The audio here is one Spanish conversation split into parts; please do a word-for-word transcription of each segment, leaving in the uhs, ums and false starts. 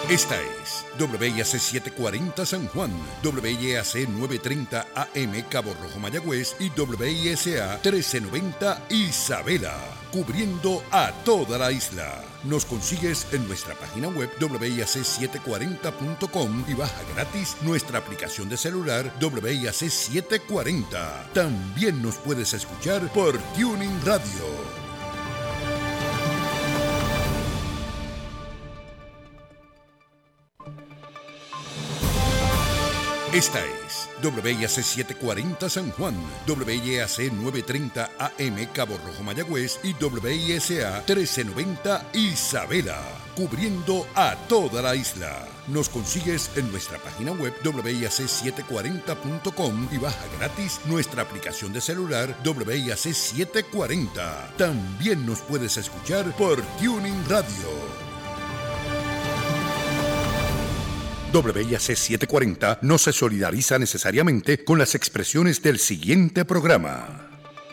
Esta es W I A C setecientos cuarenta San Juan, W I A C novecientos treinta A M Cabo Rojo Mayagüez y W I S A trece noventa Isabela, cubriendo a toda la isla. Nos consigues en nuestra página web W I A C setecientos cuarenta punto com y baja gratis nuestra aplicación de celular W I A C setecientos cuarenta. También nos puedes escuchar por Tuning Radio. Esta es W I A C setecientos cuarenta San Juan, W I A C novecientos treinta A M Cabo Rojo Mayagüez y W I S A trece noventa Isabela, cubriendo a toda la isla. Nos consigues en nuestra página web W I A C setecientos cuarenta punto com y baja gratis nuestra aplicación de celular W I A C setecientos cuarenta. También nos puedes escuchar por Tuning Radio. W I A C setecientos cuarenta no se solidariza necesariamente con las expresiones del siguiente programa.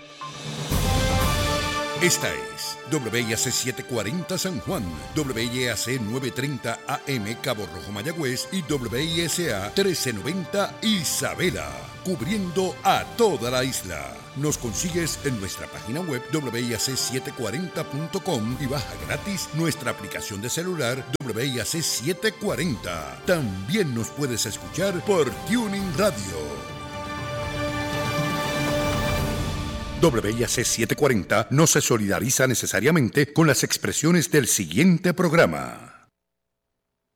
Esta es W I A C setecientos cuarenta San Juan, W I A C novecientos treinta A M Cabo Rojo Mayagüez y W I S A trece noventa Isabela, cubriendo a toda la isla. Nos consigues en nuestra página web W I A C setecientos cuarenta punto com y baja gratis nuestra aplicación de celular W I A C setecientos cuarenta. También nos puedes escuchar por Tuning Radio. W I A C setecientos cuarenta no se solidariza necesariamente con las expresiones del siguiente programa.